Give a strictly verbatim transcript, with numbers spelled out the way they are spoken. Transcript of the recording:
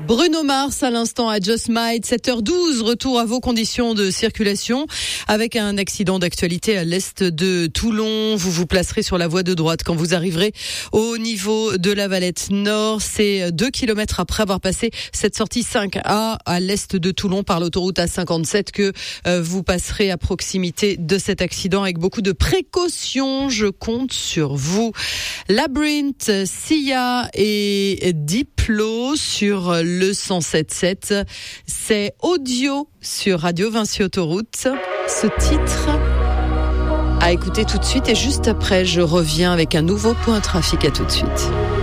Bruno Mars à l'instant à Just Might, sept heures douze, retour à vos conditions de circulation avec un accident d'actualité à l'est de Toulon. Vous vous placerez sur la voie de droite quand vous arriverez au niveau de la Valette Nord. C'est deux kilomètres après avoir passé cette sortie cinq A à l'est de Toulon par l'autoroute A cinquante-sept que euh, vous passerez à proximité de cet accident avec beaucoup de précautions. Je compte sur vous. Labyrinth, Sia et Diplo sur le cent sept sept. C'est audio sur Radio Vinci Autoroute. Ce titre à écouter tout de suite et juste après, je reviens avec un nouveau point trafic. À tout de suite.